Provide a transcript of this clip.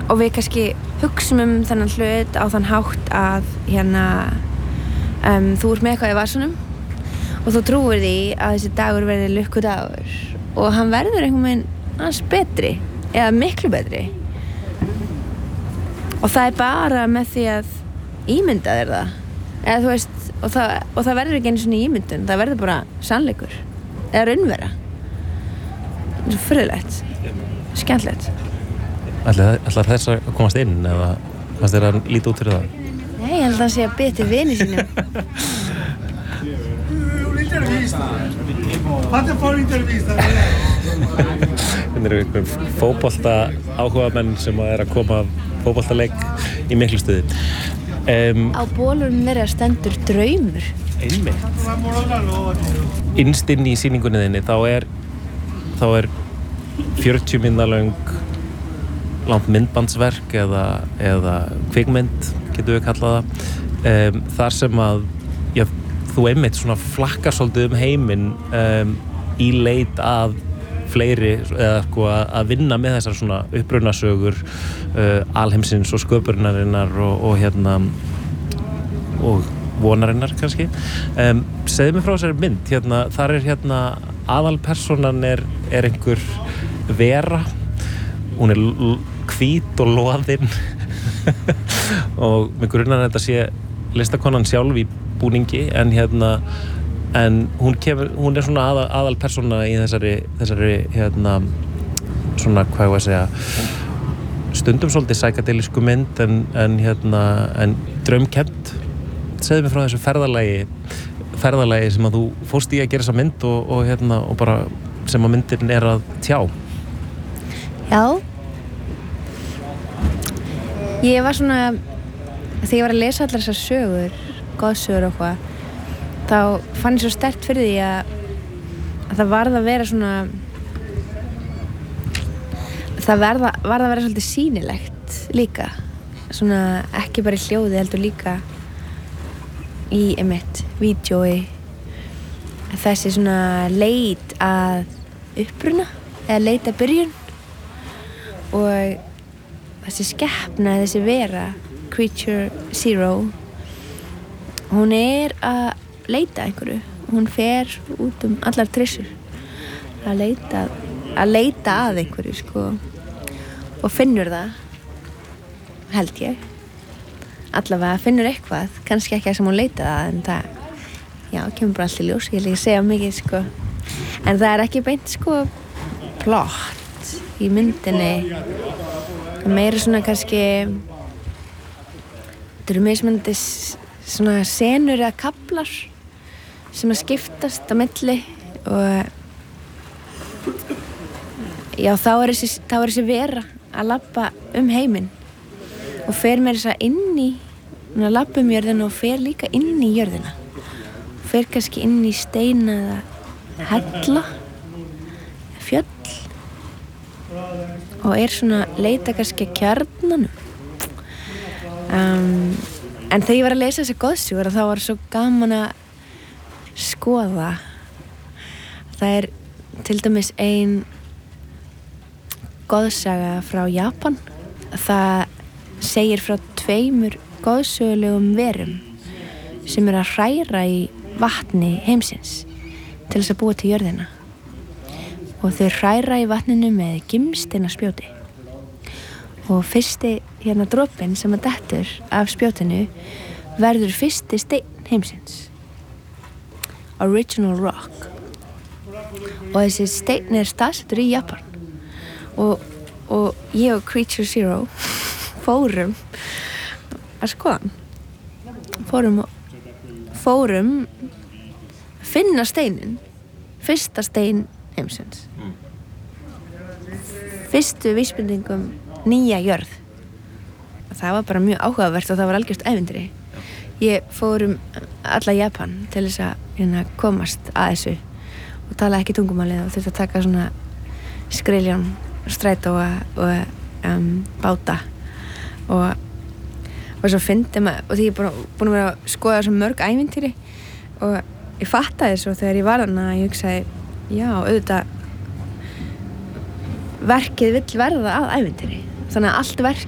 og við kannski hugsum þennan hlut á þann hátt að þú ert með eitthvað í vasanum og þú trúir því að þessi dagur verði lukkudagur og hann verður einhvern veginn hans betri eða miklu betri og það bara með því að ímynda þér það eða þú veist og það verður ekki einu svona ímyndun það verður bara sannleikur eða raunvera það svo furðulegt skemmtilegt Ætlar þess að komast inn eða fannst þér að líta út fyrir það? Nei, ég held að það sé að byrja til vini sínum Fate fuori intervista. Þetta eru einhver fótbolta áhugamenn sem að koma fótboltaleik í Miklustuði. Á bólurum þeirra stendur draumur. Einmitt. Innst inn í sýningunni þinni þá er 40 mínútna löng langt myndbandsverk eða kvikmynd getum við kallað það þar sem að þú einmitt svona flakkar svolítið heiminn í leit að fleiri eða að vinna með þessar svona upprunasögur alheimsins og sköpunarinnar og vonarinnar kannski segðu mér frá þessari mynd þar aðalpersonan er einhver vera hún er hvít og loðin og með grunnar þetta sé listakonan sjálf í búningi en hún er svona aðalpersóna í þessari svona hvað ég að segja stundum svolítið psychedelisku mynd en draumkennd segðu mér frá þessu ferðalagi sem að þú fórst í að gera þessa mynd og bara sem að myndin er að tjá Já Ég var svona þegar ég var að lesa allar þessar sögur goðsögur og hvað þá fann ég svo sterkt fyrir því að það varð að vera svona það varð að vera svolítið sýnilegt líka svona ekki bara í hljóði heldur líka í vídeói þessi svona leit að uppruna eða leit að byrjun og þessi skepna, þessi vera Creature Zero hún er að leita einhverju hún fer út allar trissur að leita að einhverju sko og finnur það held ég allavega finnur eitthvað kannski ekki það sem hún leitaði að en það kemur bara allt í ljós ég vil ekki segja mikið sko en það er ekki beint sko plott í myndinni meira svona kannski þetta eru mismunandi svona senur eða kaflar sem að skiptast á milli og þá er þessi vera að labba heiminn og fer með þess að inn í að labba jörðina og fer líka inn í jörðina fer kannski inn í steina eða hella fjöll og er svona leita kannski að kjarnanum en þegar ég var að lesa þessi goðsögur þá var svo gaman að skoða það er til dæmis ein goðsaga frá Japan það segir frá 2 goðsögulegum verum sem að hræra í vatni heimsins til þess að búa til jörðina og þau hræra í vatninu með gimsteinaspjóti og fyrsti dropinn sem að dettur af spjótinu verður fyrsti steinn heimsins Original Rock og þessi steinn er staðsettur í Japan og ég og Creature Zero fórum að skoða fórum finna steinin fyrsta stein heimsins fyrstu vísbendingum nýja jörð og það var bara mjög áhugavert og það var algjört ævintýri ég fór alla Japan til þess að komast að þessu og tala ekki tungumálið og þurfti að taka svona skriljón strætó og báta og svo fyndi maður og því ég er búin að vera að skoða svo mörg ævintýri og ég fattaði svo þegar ég var þarna ég hugsaði já, auðvitað verkið vill verða að ævintýri þannig að allt verk